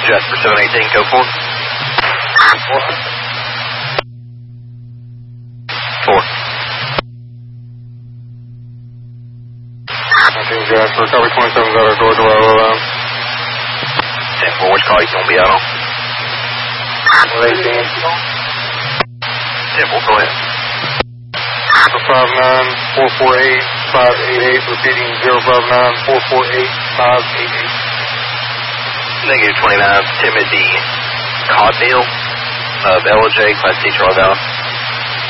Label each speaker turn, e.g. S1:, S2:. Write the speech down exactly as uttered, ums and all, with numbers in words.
S1: Jasper seven eighteen, go for it. Four.
S2: nineteen Jasper, copy twenty-seven's out our door to our line.
S1: ten four, which call you going to be out on?
S2: one eighteen.
S1: ten four, go ahead.
S2: five nine four four eight five eight eight, repeating zero five nine four four eight five eight eight.
S1: Negative twenty-nine, Timothy Codnell of L J, Class D Charlie Allen.